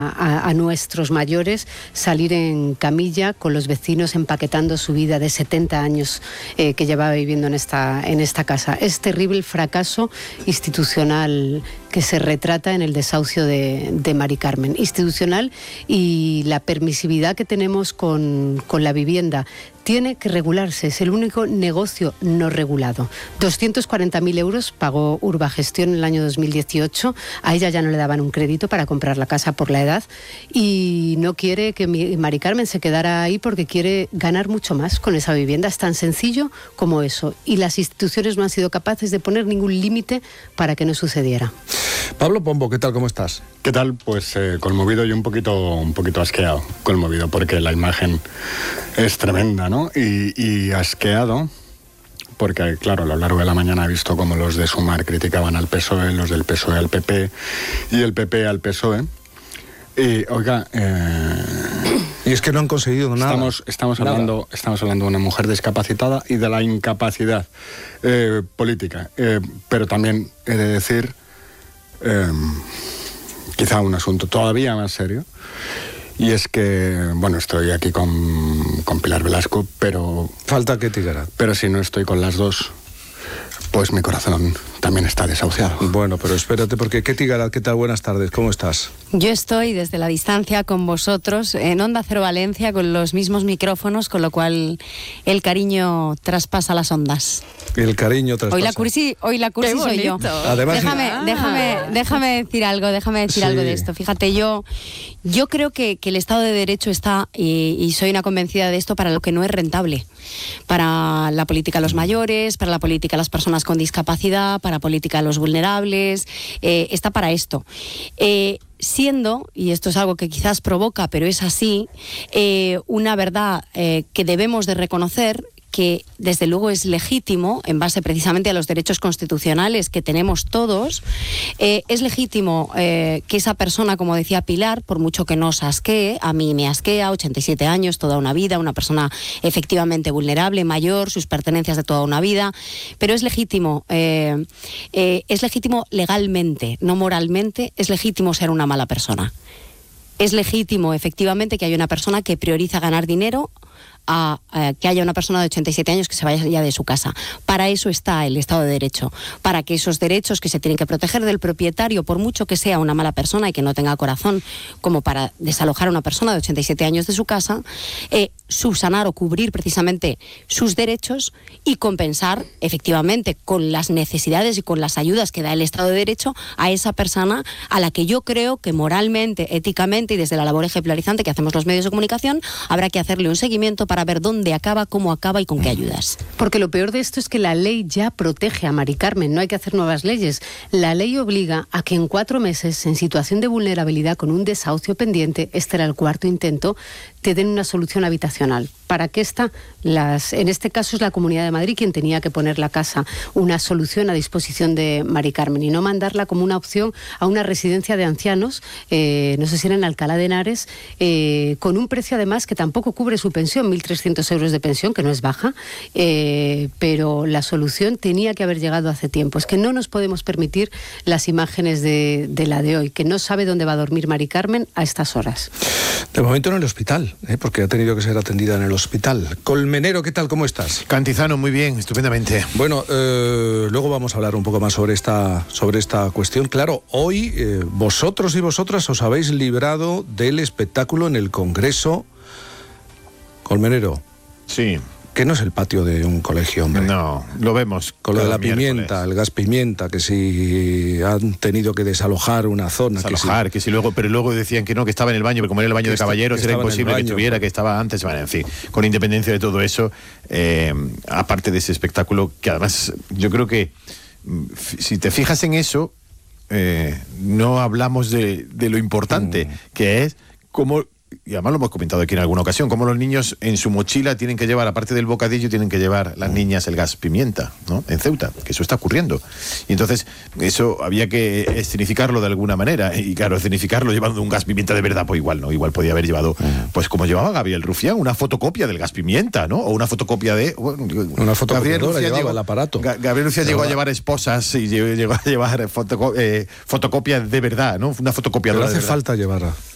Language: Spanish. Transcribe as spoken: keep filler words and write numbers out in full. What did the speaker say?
A, a nuestros mayores salir en camilla con los vecinos empaquetando su vida de setenta años eh, que llevaba viviendo en esta, en esta casa. Es terrible el fracaso institucional que se retrata en el desahucio de, de Mari Carmen. Institucional y la permisividad que tenemos con, con la vivienda. Tiene que regularse, es el único negocio no regulado. doscientos cuarenta mil euros pagó Urbagestión en el año dos mil dieciocho. A ella ya no le daban un crédito para comprar la casa por la edad y no quiere que Mari Carmen se quedara ahí porque quiere ganar mucho más con esa vivienda. Es tan sencillo como eso. Y las instituciones no han sido capaces de poner ningún límite para que no sucediera. Pablo Pombo, ¿qué tal? ¿Cómo estás? ¿Qué tal? Pues eh, conmovido y un poquito, un poquito asqueado. Conmovido porque la imagen es tremenda, ¿no? Y, y asqueado porque, claro, a lo largo de la mañana he visto cómo los de Sumar criticaban al P S O E, los del P S O E al P P y el P P al P S O E. Y, oiga... Eh, y es que no han conseguido nada. Estamos, estamos, nada. Hablando, estamos hablando de una mujer discapacitada y de la incapacidad eh, política. Eh, pero también he de decir... Eh, quizá un asunto todavía más serio, y es que, bueno, estoy aquí con, con Pilar Velasco, pero... Falta que Tigarat. Pero si no estoy con las dos, pues mi corazón también está desahuciado. Bueno, pero espérate, porque ¿qué Tigarat? ¿Qué tal? Buenas tardes, ¿cómo estás? Yo estoy desde la distancia con vosotros en Onda Cero Valencia con los mismos micrófonos, con lo cual el cariño traspasa las ondas. El cariño traspasa. Hoy la cursi, hoy la cursi soy yo. Además, déjame, ah. déjame, déjame decir algo, déjame decir sí. algo de esto. Fíjate, yo, yo creo que, que el Estado de Derecho está, y, y soy una convencida de esto, para lo que no es rentable. Para la política de los mayores, para la política de las personas con discapacidad, para la política de los vulnerables, eh, está para esto. Eh, siendo, y esto es algo que quizás provoca, pero es así, eh, una verdad eh, que debemos de reconocer, que desde luego es legítimo, en base precisamente a los derechos constitucionales que tenemos todos, eh, es legítimo eh, que esa persona, como decía Pilar, por mucho que nos asquee, a mí me asquea, ochenta y siete años, toda una vida, una persona efectivamente vulnerable, mayor, sus pertenencias de toda una vida, pero es legítimo, eh, eh, es legítimo legalmente, no moralmente, es legítimo ser una mala persona. Es legítimo, efectivamente, que haya una persona que prioriza ganar dinero a, a que haya una persona de ochenta y siete años que se vaya ya de su casa. Para eso está el Estado de Derecho, para que esos derechos que se tienen que proteger del propietario, por mucho que sea una mala persona y que no tenga corazón como para desalojar a una persona de ochenta y siete años de su casa, eh, subsanar o cubrir precisamente sus derechos y compensar efectivamente con las necesidades y con las ayudas que da el Estado de Derecho a esa persona a la que yo creo que moralmente, éticamente y desde la labor ejemplarizante que hacemos los medios de comunicación habrá que hacerle un seguimiento para ver dónde acaba, cómo acaba y con qué ayudas. Porque lo peor de esto es que la ley ya protege a Mari Carmen, no hay que hacer nuevas leyes. La ley obliga a que en cuatro meses, en situación de vulnerabilidad con un desahucio pendiente, este era el cuarto intento, te den una solución habitacional. ¿Para qué está? Las, en este caso es la Comunidad de Madrid quien tenía que poner la casa, una solución a disposición de Mari Carmen y no mandarla como una opción a una residencia de ancianos, eh, no sé si era en Alcalá de Henares, eh, con un precio además que tampoco cubre su pensión, mil trescientos euros de pensión, que no es baja, eh, pero la solución tenía que haber llegado hace tiempo. Es que no nos podemos permitir las imágenes de, de la de hoy, que no sabe dónde va a dormir Mari Carmen a estas horas. De momento en el hospital, ¿eh? Porque ha tenido que ser atendida en el hospital. Colmenero, ¿qué tal? ¿Cómo estás? Cantizano, muy bien, estupendamente. Bueno, eh, luego vamos a hablar un poco más sobre esta, sobre esta cuestión. Claro, hoy eh, vosotros y vosotras os habéis librado del espectáculo en el Congreso. Colmenero. Sí. Que no es el patio de un colegio, hombre. No, lo vemos. Con lo de la miércoles. pimienta, el gas pimienta, que si han tenido que desalojar una zona. Desalojar, que si, que si luego, pero luego decían que no, que estaba en el baño, pero como era el baño de está, caballeros, que era imposible imposible baño, que estuviera, que estaba antes, bueno, en fin, con independencia de todo eso, eh, aparte de ese espectáculo, que además yo creo que, si te fijas en eso, eh, no hablamos de, de lo importante, mm. que es cómo... Y además lo hemos comentado aquí en alguna ocasión, cómo los niños en su mochila tienen que llevar, aparte del bocadillo, tienen que llevar las niñas el gas pimienta, ¿no? En Ceuta, que eso está ocurriendo. Y entonces, eso había que escenificarlo de alguna manera. Y claro, escenificarlo llevando un gas pimienta de verdad, pues igual, ¿no? Igual podía haber llevado, pues como llevaba Gabriel Rufián, una fotocopia del gas pimienta, ¿no? O una fotocopia de... Bueno, una fotocopiadora llevaba llegó, el aparato. Gabriel Rufián llegó a llevar esposas y llegó a llevar fotoco, eh, fotocopias de verdad, ¿no? Una fotocopiadora. Pero hace de verdad. falta llevar